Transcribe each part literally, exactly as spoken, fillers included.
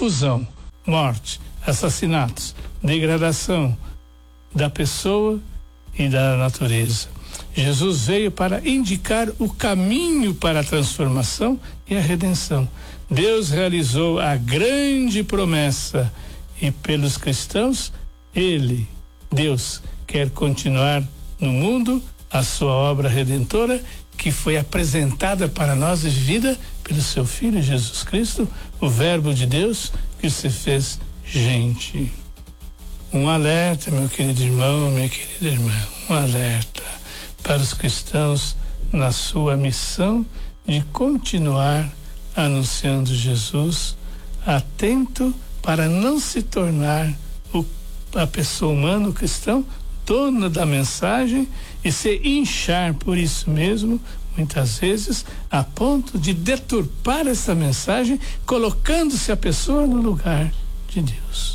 confusão, morte, assassinatos, degradação da pessoa e da natureza. Jesus veio para indicar o caminho para a transformação e a redenção. Deus realizou a grande promessa e pelos cristãos, Ele, Deus, quer continuar no mundo a sua obra redentora que foi apresentada para nós e vivida pelo seu Filho Jesus Cristo, o Verbo de Deus que se fez gente. Um alerta, meu querido irmão, minha querida irmã, um alerta para os cristãos na sua missão de continuar anunciando Jesus, atento para não se tornar o, a pessoa humana, o cristão, dono da mensagem e se inchar por isso mesmo, muitas vezes, a ponto de deturpar essa mensagem, colocando-se a pessoa no lugar de Deus.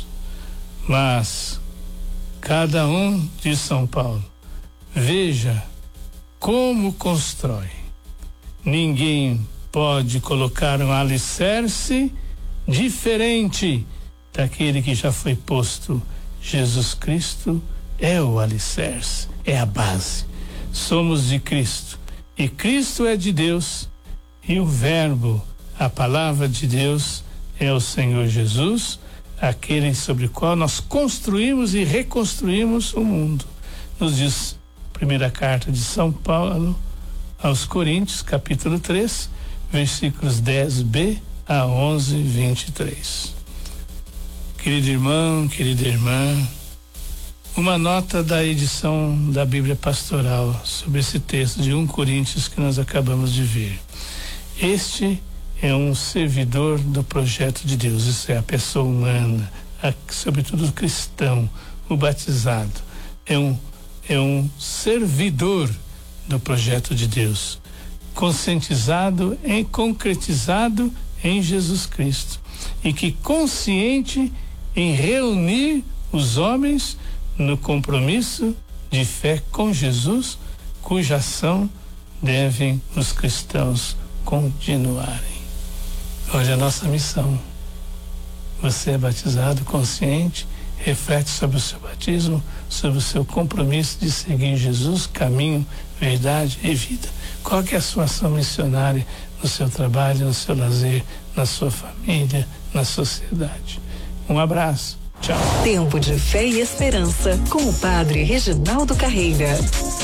Mas cada um, diz São Paulo, veja como constrói. Ninguém pode colocar um alicerce diferente daquele que já foi posto. Jesus Cristo é o alicerce, é a base. Somos de Cristo e Cristo é de Deus e o Verbo, a palavra de Deus, é o Senhor Jesus, aquele sobre o qual nós construímos e reconstruímos o mundo. Nos diz primeira carta de São Paulo aos Coríntios, capítulo três, versículos dez b a onze, vinte e três. Querido irmão, querida irmã, uma nota da edição da Bíblia Pastoral sobre esse texto de Primeira Coríntios que nós acabamos de ver. Este é um servidor do projeto de Deus, isso é a pessoa humana, a, sobretudo o cristão, o batizado, é um é um servidor do projeto de Deus, conscientizado e concretizado em Jesus Cristo, e que consciente em reunir os homens no compromisso de fé com Jesus, cuja ação devem os cristãos continuarem. Hoje é a nossa missão. Você é batizado consciente, reflete sobre o seu batismo, sobre o seu compromisso de seguir Jesus, caminho, verdade e vida. Qual que é a sua ação missionária no seu trabalho, no seu lazer, na sua família, na sociedade? Um abraço. Tchau. Tempo de Fé e Esperança com o Padre Reginaldo Carreira.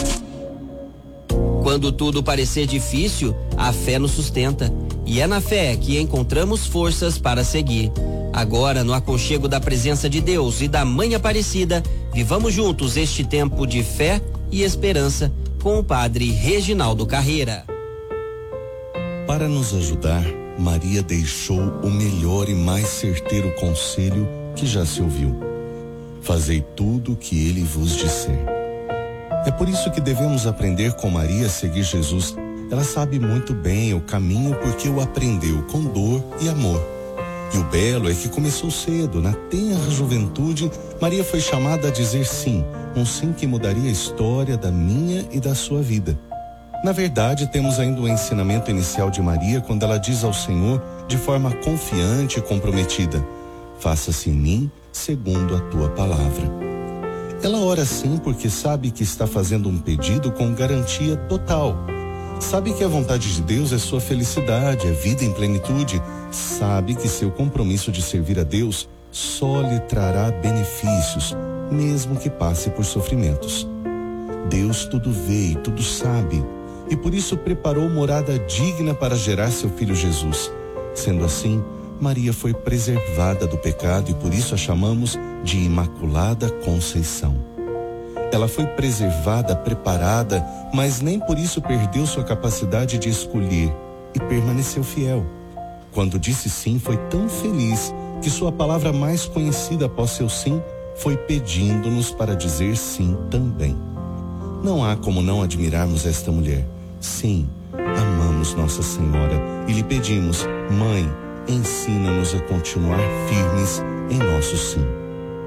Quando tudo parecer difícil, a fé nos sustenta. E é na fé que encontramos forças para seguir. Agora, no aconchego da presença de Deus e da Mãe Aparecida, vivamos juntos este tempo de fé e esperança com o Padre Reginaldo Carreira. Para nos ajudar, Maria deixou o melhor e mais certeiro conselho que já se ouviu: fazei tudo o que ele vos disser. É por isso que devemos aprender com Maria a seguir Jesus. Ela sabe muito bem o caminho porque o aprendeu com dor e amor. E o belo é que começou cedo, na tenra juventude, Maria foi chamada a dizer sim, um sim que mudaria a história da minha e da sua vida. Na verdade, temos ainda o ensinamento inicial de Maria quando ela diz ao Senhor, de forma confiante e comprometida: faça-se em mim segundo a tua palavra. Ela ora sim porque sabe que está fazendo um pedido com garantia total. Sabe que a vontade de Deus é sua felicidade, é vida em plenitude. Sabe que seu compromisso de servir a Deus só lhe trará benefícios, mesmo que passe por sofrimentos. Deus tudo vê e tudo sabe, e por isso preparou morada digna para gerar seu filho Jesus. Sendo assim, Maria foi preservada do pecado e por isso a chamamos de Imaculada Conceição. Ela foi preservada, preparada, mas nem por isso perdeu sua capacidade de escolher e permaneceu fiel. Quando disse sim, foi tão feliz que sua palavra mais conhecida após seu sim foi pedindo-nos para dizer sim também. Não há como não admirarmos esta mulher. Sim, amamos Nossa Senhora e lhe pedimos: Mãe, ensina-nos a continuar firmes em nosso sim.